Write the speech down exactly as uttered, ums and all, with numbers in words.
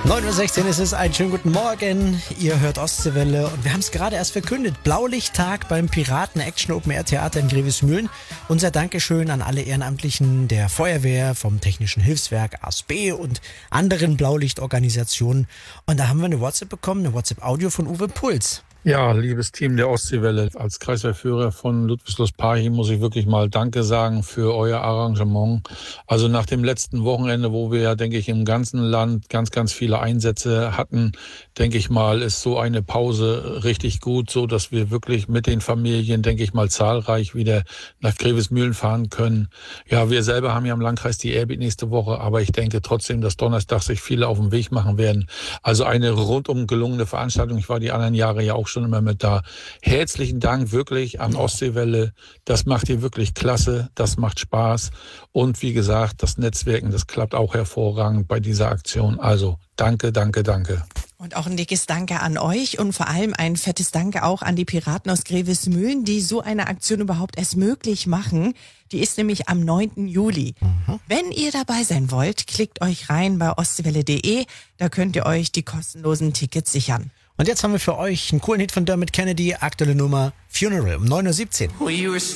neun Uhr sechzehn ist es, einen schönen guten Morgen. Ihr hört Ostseewelle und wir haben es gerade erst verkündet. Blaulichttag beim Piraten Action Open Air Theater in Grevesmühlen. Unser Dankeschön an alle Ehrenamtlichen der Feuerwehr, vom Technischen Hilfswerk A S B und anderen Blaulichtorganisationen. Und da haben wir eine WhatsApp bekommen, eine WhatsApp-Audio von Uwe Puls. Ja, liebes Team der Ostseewelle, als Kreiswehrführer von Ludwigslust-Parchim muss ich wirklich mal Danke sagen für euer Arrangement. Also nach dem letzten Wochenende, wo wir ja, denke ich, im ganzen Land ganz, ganz viele Einsätze hatten, denke ich mal, ist so eine Pause richtig gut, so dass wir wirklich mit den Familien, denke ich mal, zahlreich wieder nach Grevesmühlen fahren können. Ja, wir selber haben ja im Landkreis die Airbeat nächste Woche, aber ich denke trotzdem, dass Donnerstag sich viele auf den Weg machen werden. Also eine rundum gelungene Veranstaltung. Ich war die anderen Jahre ja auch schon immer mit da. Herzlichen Dank wirklich an Ostseewelle. Das macht ihr wirklich klasse. Das macht Spaß. Und wie gesagt, das Netzwerken, das klappt auch hervorragend bei dieser Aktion. Also danke, danke, danke. Und auch ein dickes Danke an euch und vor allem ein fettes Danke auch an die Piraten aus Grevesmühlen, die so eine Aktion überhaupt erst möglich machen. Die ist nämlich am neunten Juli. Mhm. Wenn ihr dabei sein wollt, klickt euch rein bei ostseewelle punkt de. Da könnt ihr euch die kostenlosen Tickets sichern. Und jetzt haben wir für euch einen coolen Hit von Dermot Kennedy, aktuelle Nummer Funeral um neun Uhr siebzehn.